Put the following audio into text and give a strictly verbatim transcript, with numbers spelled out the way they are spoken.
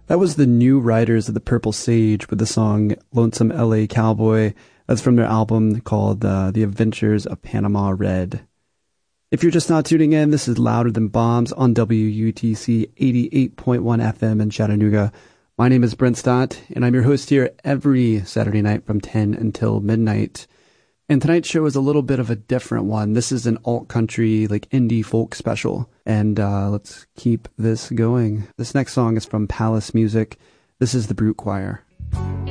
That was the New Riders of the Purple Sage with the song Lonesome L A Cowboy. That's from their album called uh, The Adventures of Panama Red. If you're just not tuning in, this is Louder Than Bombs on W U T C eighty-eight point one F M in Chattanooga. My name is Brent Stott, and I'm your host here every Saturday night from ten until midnight. And tonight's show is a little bit of a different one. This is an alt-country, like indie folk special. And uh, let's keep this going. This next song is from Palace Music. This is the Brute Choir.